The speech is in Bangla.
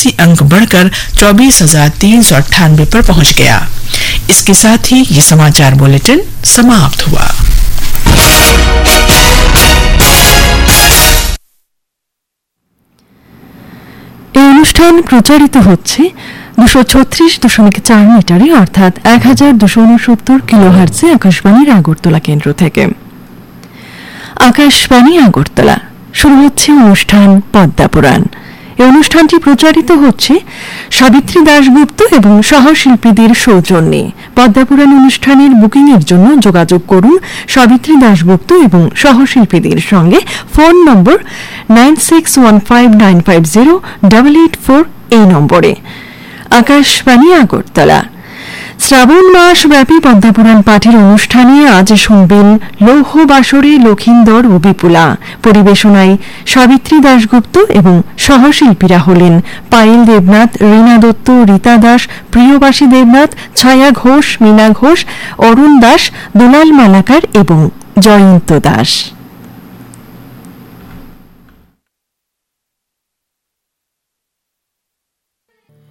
80 अंक बढ़कर 24,398 पर पहुंच गया। इसके साथ ही ये समाचार बुलेटिन समाप्त हुआ। অনুষ্ঠান প্রচারিত হচ্ছে 236.4 মিটারে অর্থাৎ 1269 কিলোহার্টজে আকাশবাণীর আগরতলা কেন্দ্র থেকে। আকাশবাণী আগরতলা শুরু হচ্ছে অনুষ্ঠান পদ্মাপুরাণ। এই অনুষ্ঠানটি প্রচারিত হচ্ছে সাবিত্রী দাশগুপ্ত এবং সহশিল্পীদের সৌজন্যে। পদ্মাপুরাণ অনুষ্ঠানের বুকিং এর জন্য যোগাযোগ করুন সাবিত্রী দাশগুপ্ত এবং সহশিল্পীদের সঙ্গে। ফোন নম্বর 9615950884 এই নম্বরে। আকাশবাণী আগরতলা শ্রাবণ মাস ব্যাপী পদ্মাপুরাণ পাঠের অনুষ্ঠানে আজ শুনবেন লৌহ বাসরে লক্ষিন্দর ও বিপুলা। পরিবেশনায় সাবিত্রী দাশগুপ্ত এবং সহশিল্পীরা হলেন পায়েল দেবনাথ, রীনা দত্ত, রীতা দাস, প্রিয়বাসী দেবনাথ, ছায়া ঘোষ, মীনা ঘোষ, অরুণ দাস, দুলাল মালাকার এবং জয়ন্ত দাস।